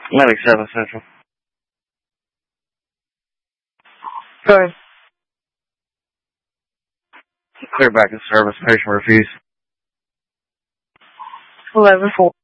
Medic 7 Central. Go ahead. Clear back in service. Patient refused. 11-4.